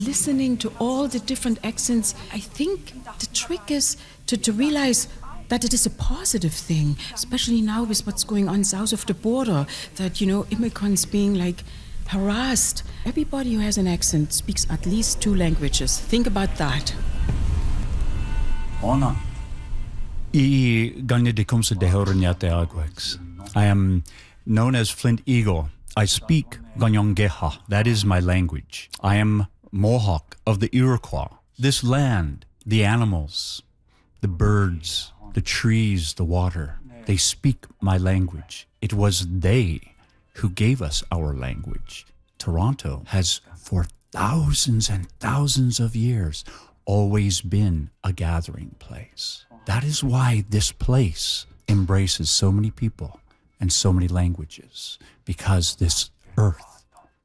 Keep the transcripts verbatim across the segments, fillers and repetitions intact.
Listening to all the different accents, I think the trick is to, to realize that it is a positive thing, especially now with what's going on south of the border, that, you know, immigrants being like harassed. Everybody who has an accent speaks at least two languages. Think about that. Ona. I ganje de komse de hornyate agwex. I am known as Flint Eagle. I speak Ganyongeha. That is my language. I am Mohawk of the Iroquois. This land, the animals, the birds, the trees, the water, they speak my language. It was they who gave us our language. Toronto has, for thousands and thousands of years, always been a gathering place. That is why this place embraces so many people and so many languages, because this earth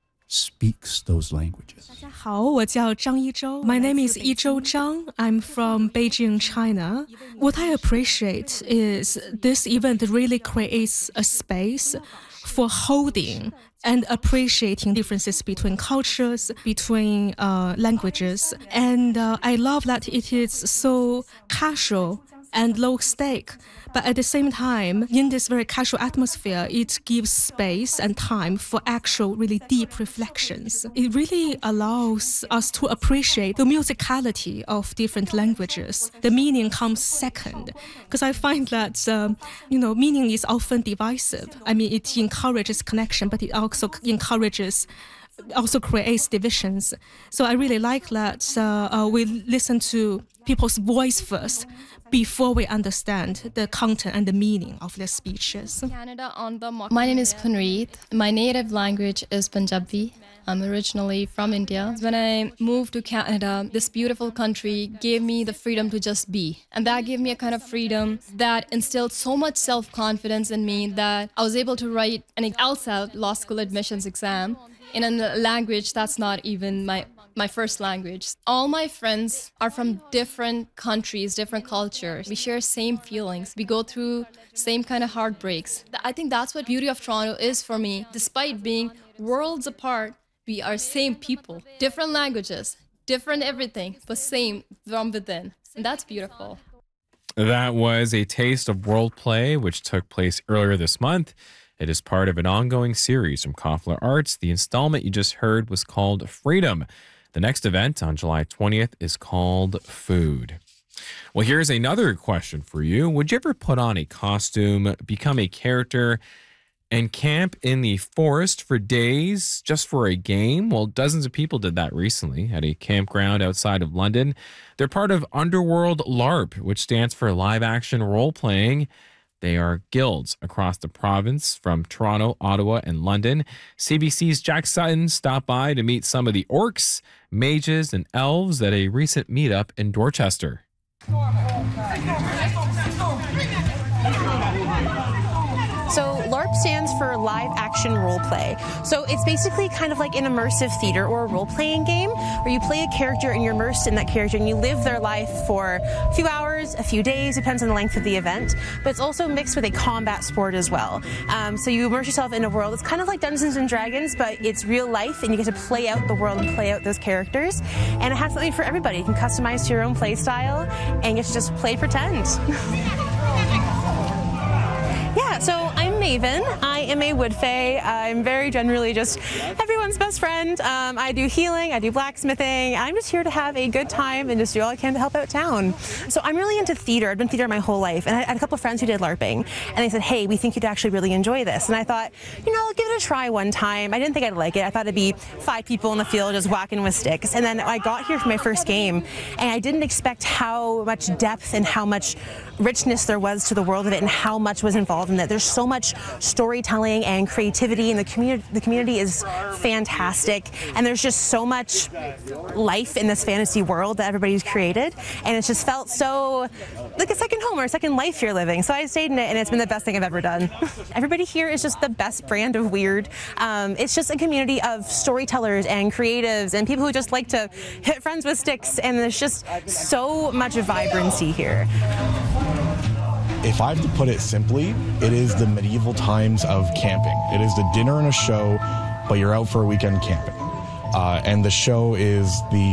speaks those languages. 大家好，我叫张一周. My name is Yizhou Zhang. I'm from Beijing, China. What I appreciate is this event really creates a space for holding and appreciating differences between cultures, between uh, languages. And uh, I love that it is so casual and low stake. But at the same time, in this very casual atmosphere, it gives space and time for actual really deep reflections. It really allows us to appreciate the musicality of different languages. The meaning comes second, because I find that, um, you know, meaning is often divisive. I mean, it encourages connection, but it also encourages also creates divisions. So I really like that uh, uh, we listen to people's voice first before we understand the content and the meaning of their speeches. Canada on the My name is Punreet. My native language is Punjabi. I'm originally from India. When I moved to Canada, this beautiful country gave me the freedom to just be. And that gave me a kind of freedom that instilled so much self-confidence in me that I was able to write an LSAT, law school admissions exam, in a language that's not even my my first language. All my friends are from different countries, different cultures. We share same feelings. We go through same kind of heartbreaks. I think that's what beauty of Toronto is for me. Despite being worlds apart, we are same people, different languages, different everything, but same from within. And that's beautiful. That was a taste of World Play, which took place earlier this month. It is part of an ongoing series from Koffler Arts. The installment you just heard was called Freedom. The next event on July twentieth is called Food. Well, here's another question for you. Would you ever put on a costume, become a character, and camp in the forest for days just for a game? Well, dozens of people did that recently at a campground outside of London. They're part of Underworld LARP, which stands for Live Action Role Playing. They are guilds across the province from Toronto, Ottawa, and London. C B C's Jack Sutton stopped by to meet some of the orcs, mages, and elves at a recent meetup in Dorchester. So LARP stands for Live Action Role Play. So it's basically kind of like an immersive theater or a role-playing game where you play a character and you're immersed in that character and you live their life for a few hours, a few days, depends on the length of the event. But it's also mixed with a combat sport as well. Um, so you immerse yourself in a world. It's kind of like Dungeons and Dragons, but it's real life and you get to play out the world and play out those characters. And it has something for everybody. You can customize to your own play style and you get to just play pretend. Yeah, so I'm Maven. I am a wood fae. I'm very generally just everyone's best friend. Um, I do healing, I do blacksmithing. I'm just here to have a good time and just do all I can to help out town. So I'm really into theater. I've been theater my whole life. And I had a couple of friends who did LARPing. And they said, hey, we think you'd actually really enjoy this. And I thought, you know, I'll give it a try one time. I didn't think I'd like it. I thought it'd be five people in the field just whacking with sticks. And then I got here for my first game. And I didn't expect how much depth and how much richness there was to the world of it and how much was involved in it. There's so much storytelling and creativity, and the community the community is fantastic, and there's just so much life in this fantasy world that everybody's created, and it's just felt so like a second home or a second life you're living. So I stayed in it, and it's been the best thing I've ever done. Everybody here is just the best brand of weird. Um, it's just a community of storytellers and creatives and people who just like to hit friends with sticks, and there's just so much vibrancy here. If I have to put it simply, it is the medieval times of camping. It is the dinner and a show, but you're out for a weekend camping. Uh, and the show is the